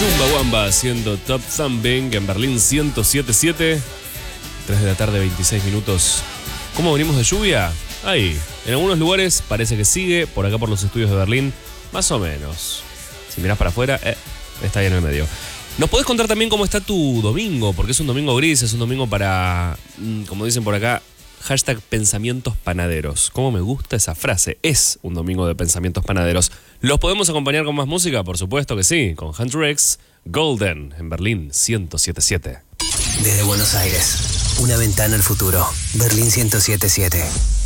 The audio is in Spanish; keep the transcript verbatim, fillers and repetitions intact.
Chumbawamba haciendo Top Thumping en Berlín ciento siete siete. tres de la tarde, veintiséis minutos. ¿Cómo venimos de lluvia? Ahí. En algunos lugares parece que sigue. Por acá por los estudios de Berlín, más o menos. Si mirás para afuera, eh, está ahí en el medio. ¿Nos podés contar también cómo está tu domingo? Porque es un domingo gris, es un domingo para, como dicen por acá, hashtag pensamientos panaderos. ¿Cómo me gusta esa frase? Es un domingo de pensamientos panaderos. ¿Los podemos acompañar con más música? Por supuesto que sí. Con Hunter X, Golden, en Berlín ciento siete siete. Desde Buenos Aires, una ventana al futuro. Berlín ciento siete siete.